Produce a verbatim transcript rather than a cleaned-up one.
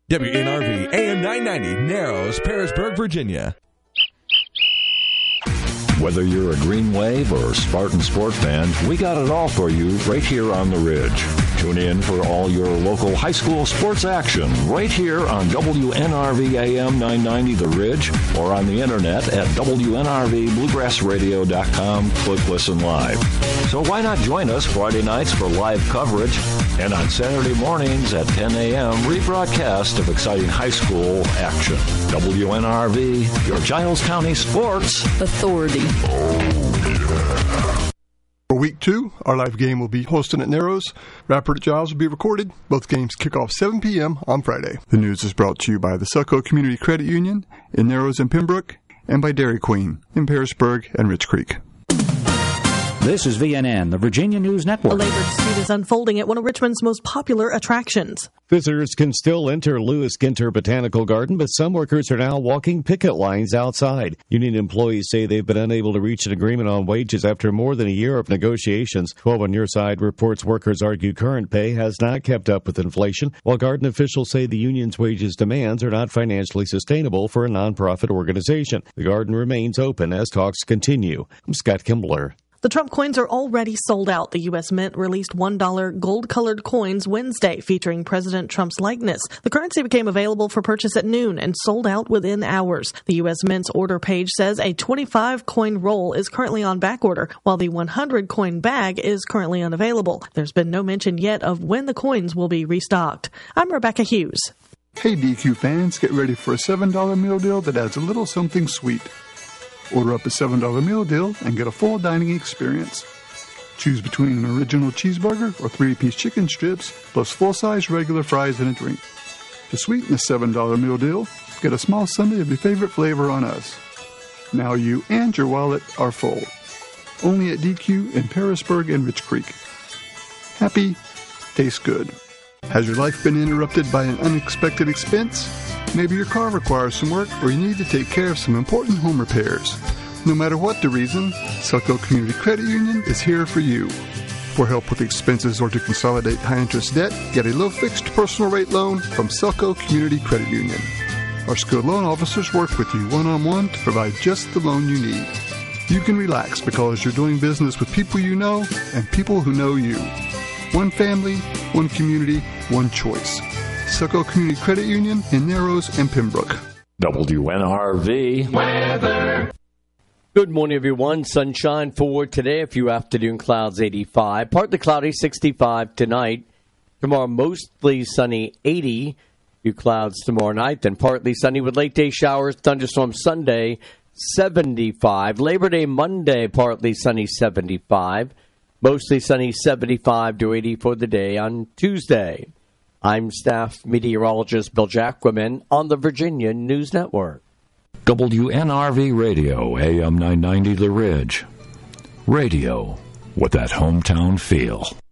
W N R V A M nine ninety, Narrows, Pearisburg, Virginia. Whether you're a Green Wave or Spartan Sport fan, we got it all for you right here on the Ridge. Tune in for all your local high school sports action right here on W N R V A M nine ninety The Ridge or on the internet at W N R V bluegrass radio dot com. Click Listen Live. So why not join us Friday nights for live coverage and on Saturday mornings at ten a.m. rebroadcast of exciting high school action. W N R V, your Giles County Sports Authority. For week two, our live game will be hosted at Narrows. Radford at Giles will be recorded. Both games kick off seven p.m. on Friday. The news is brought to you by the Selco Community Credit Union in Narrows and Pembroke and by Dairy Queen in Pearisburg and Rich Creek. This is V N N, the Virginia News Network. A labor dispute is unfolding at one of Richmond's most popular attractions. Visitors can still enter Lewis Ginter Botanical Garden, but some workers are now walking picket lines outside. Union employees say they've been unable to reach an agreement on wages after more than a year of negotiations. twelve on your side reports workers argue current pay has not kept up with inflation, while garden officials say the union's wages demands are not financially sustainable for a nonprofit organization. The garden remains open as talks continue. I'm Scott Kimbler. The Trump coins are already sold out. The U S Mint released one dollar gold-colored coins Wednesday featuring President Trump's likeness. The currency became available for purchase at noon and sold out within hours. The U S Mint's order page says a twenty-five coin roll is currently on backorder, while the one hundred coin bag is currently unavailable. There's been no mention yet of when the coins will be restocked. I'm Rebecca Hughes. Hey D Q fans, get ready for a seven dollar meal deal that adds a little something sweet. Order up a seven dollar meal deal and get a full dining experience. Choose between an original cheeseburger or three-piece chicken strips, plus full-size regular fries and a drink. To sweeten the seven dollar meal deal, get a small sundae of your favorite flavor on us. Now you and your wallet are full. Only at D Q in Pearisburg and Rich Creek. Happy, tastes good. Has your life been interrupted by an unexpected expense? Maybe your car requires some work or you need to take care of some important home repairs. No matter what the reason, Selco Community Credit Union is here for you. For help with expenses or to consolidate high-interest debt, get a low-fixed personal rate loan from Selco Community Credit Union. Our skilled loan officers work with you one-on-one to provide just the loan you need. You can relax because you're doing business with people you know and people who know you. One family, one community, one choice. Selco Community Credit Union in Narrows and Pembroke. W N R V weather. Good morning, everyone. Sunshine for today. A few afternoon clouds, eighty-five. Partly cloudy, sixty-five tonight. Tomorrow, mostly sunny, eighty. A few clouds tomorrow night. Then partly sunny with late day showers. Thunderstorm Sunday, seventy-five. Labor Day Monday, partly sunny, seventy-five. Mostly sunny, seventy-five to eighty for the day on Tuesday. I'm staff meteorologist Bill Jacquemin on the Virginia News Network. W N R V Radio, A M nine ninety The Ridge. Radio with that hometown feel.